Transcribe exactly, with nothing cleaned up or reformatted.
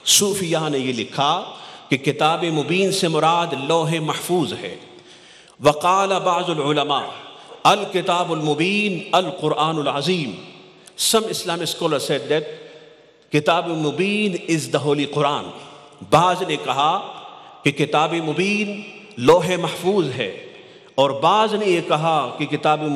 सूफिया ने ये लिखा कि किताब मुबीन से मुराद लौहे महफूज है। वक़ाल बाज़ुल उलमा अल किताबुल मुबीन अल कुरानुल अज़ीम। सम इस्लामिक स्कॉलर्स सेड दैट किताब मुबीन इज़ द होली कुरान। बाज़ ने कहा कि किताब मुबीन लौहे महफूज है और बाज़ ने यह कहा कि किताब